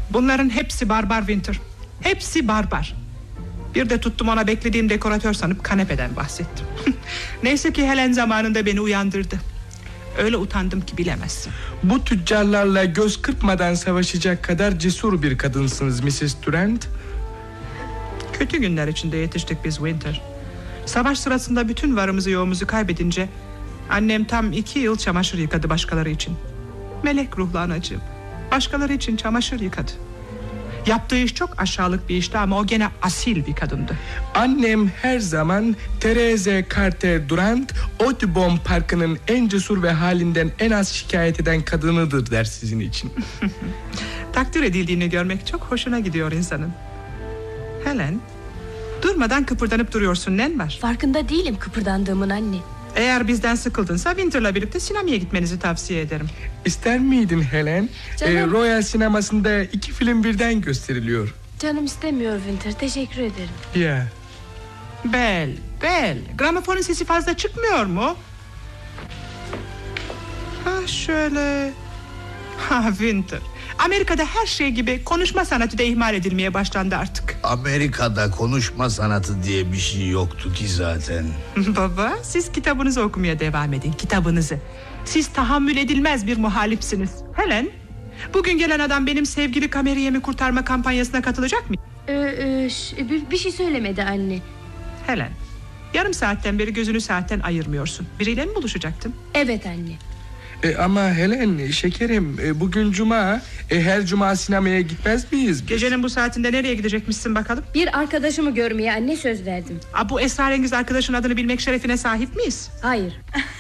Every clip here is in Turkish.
Bunların hepsi barbar Winter. Hepsi barbar. Bir de tuttum ona beklediğim dekoratör sanıp kanepeden bahsettim. Neyse ki Helen zamanında beni uyandırdı. Öyle utandım ki bilemezsin. Bu tüccarlarla göz kırpmadan savaşacak kadar cesur bir kadınsınız Mrs. Durant. Kötü günler içinde yetiştik biz Winter. Savaş sırasında bütün varımızı yoğumuzu kaybedince annem tam 2 yıl çamaşır yıkadı başkaları için. Melek ruhlu anacığım. Başkaları için çamaşır yıkadı. Yaptığı iş çok aşağılık bir işti ama o gene asil bir kadındı. Annem her zaman Therese Carter Durant Audubon Parkı'nın en cesur ve halinden en az şikayet eden kadınıdır der sizin için. Takdir edildiğini görmek çok hoşuna gidiyor insanın. Helen, durmadan kıpırdanıp duruyorsun, nen var? Farkında değilim kıpırdandığımın anne. Eğer bizden sıkıldınsa Winter'la birlikte sinemaya gitmenizi tavsiye ederim. İster miydin Helen? Canım. Royal sinemasında 2 film birden gösteriliyor. Canım istemiyor Winter, teşekkür ederim. Ya. Bel, gramofonun sesi fazla çıkmıyor mu? Ha şöyle. Ha Winter, Amerika'da her şey gibi konuşma sanatı da ihmal edilmeye başlandı artık. Amerika'da konuşma sanatı diye bir şey yoktu ki zaten. Baba, siz kitabınızı okumaya devam edin, kitabınızı. Siz tahammül edilmez bir muhalifsiniz. Helen, bugün gelen adam benim sevgili kameriyemi kurtarma kampanyasına katılacak mı? Bir şey söylemedi anne. Helen, yarım saatten beri gözünü saatten ayırmıyorsun. Biriyle mi buluşacaktın? Evet anne. Ama Helen şekerim, bugün cuma, her cuma sinemaya gitmez miyiz? Gecenin bu saatinde nereye gidecekmişsin bakalım? Bir arkadaşımı görmeye anne, söz verdim. Bu esrarengiz arkadaşın adını bilmek şerefine sahip miyiz? Hayır.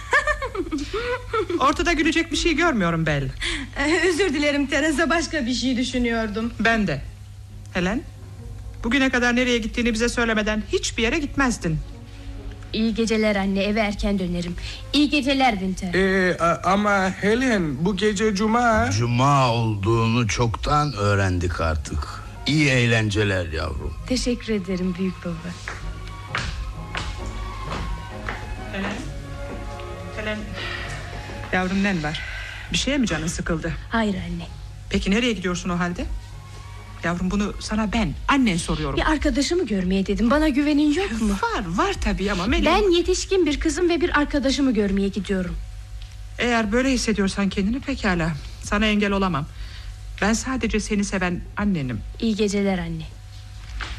Ortada gülecek bir şey görmüyorum Bel. Özür dilerim Teresa, başka bir şey düşünüyordum. Ben de. Helen, bugüne kadar nereye gittiğini bize söylemeden hiçbir yere gitmezdin. İyi geceler anne, eve erken dönerim. İyi geceler Winter. Ama Helen, bu gece cuma. Cuma olduğunu çoktan öğrendik artık. İyi eğlenceler yavrum. Teşekkür ederim büyük baba. Helen, yavrum nen var? Bir şeye mi canın sıkıldı? Hayır anne. Peki nereye gidiyorsun o halde? Yavrum, bunu sana ben, annen soruyorum. Bir arkadaşımı görmeye dedim, bana güvenin yok mu? Var tabii ama Melek... Ben yetişkin bir kızım ve bir arkadaşımı görmeye gidiyorum. Eğer böyle hissediyorsan kendini, pekala. Sana engel olamam. Ben sadece seni seven annenim. İyi geceler anne.